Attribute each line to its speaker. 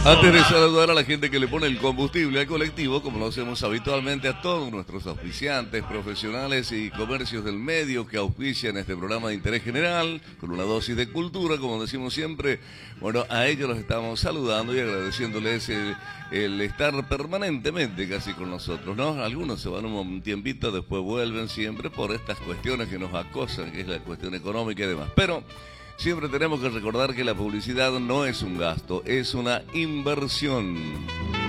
Speaker 1: Antes de saludar a la gente que le pone el combustible al colectivo, como lo hacemos habitualmente a todos nuestros auspiciantes, profesionales y comercios del medio que auspician este programa de interés general, con una dosis de cultura, como decimos siempre, bueno, a ellos los estamos saludando y agradeciéndoles el estar permanentemente casi con nosotros, ¿no? Algunos se van un tiempito, después vuelven siempre por estas cuestiones que nos acosan, que es la cuestión económica y demás, pero siempre tenemos que recordar que la publicidad no es un gasto, es una inversión.